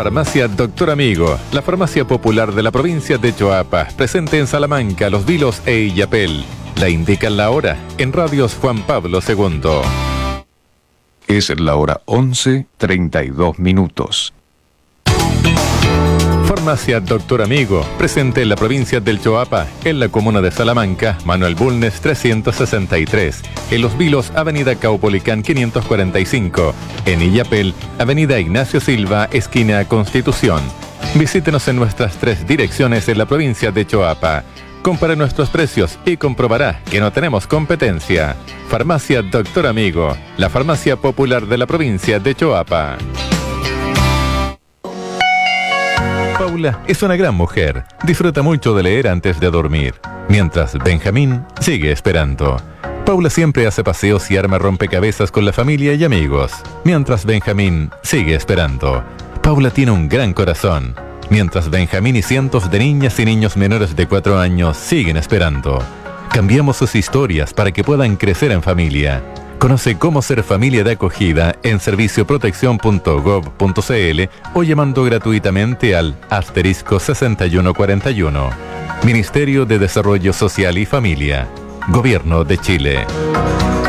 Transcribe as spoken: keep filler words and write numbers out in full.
Farmacia Doctor Amigo, la farmacia popular de la provincia de Choapa, presente en Salamanca, Los Vilos e Illapel. La indican la hora en Radios Juan Pablo segundo. Es la hora once, treinta y dos minutos. Farmacia Doctor Amigo, presente en la provincia del Choapa, en la comuna de Salamanca, Manuel Bulnes trescientos sesenta y tres, en Los Vilos, Avenida Caupolicán quinientos cuarenta y cinco, en Illapel, Avenida Ignacio Silva, esquina Constitución. Visítenos en nuestras tres direcciones en la provincia de Choapa. Compare nuestros precios y comprobará que no tenemos competencia. Farmacia Doctor Amigo, la farmacia popular de la provincia de Choapa. Paula es una gran mujer. Disfruta mucho de leer antes de dormir, mientras Benjamín sigue esperando. Paula siempre hace paseos y arma rompecabezas con la familia y amigos, mientras Benjamín sigue esperando. Paula tiene un gran corazón, mientras Benjamín y cientos de niñas y niños menores de cuatro años siguen esperando. Cambiamos sus historias para que puedan crecer en familia. Conoce cómo ser familia de acogida en servicio protección punto gov punto cl o llamando gratuitamente al asterisco sesenta y uno cuarenta y uno. Ministerio de Desarrollo Social y Familia. Gobierno de Chile.